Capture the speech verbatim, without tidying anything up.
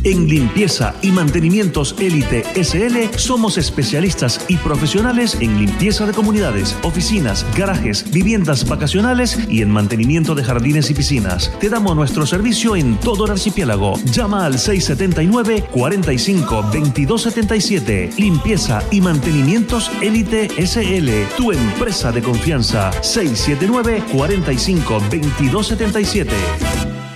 En Limpieza y Mantenimientos Élite S L somos especialistas y profesionales en limpieza de comunidades, oficinas, garajes, viviendas vacacionales y en mantenimiento de jardines y piscinas. Te damos nuestro servicio en todo el archipiélago. Llama al seis siete nueve, cuatro cinco, dos dos siete siete. Limpieza y Mantenimientos Élite S L, tu empresa de confianza. seis siete nueve, cuatro cinco, dos dos siete siete.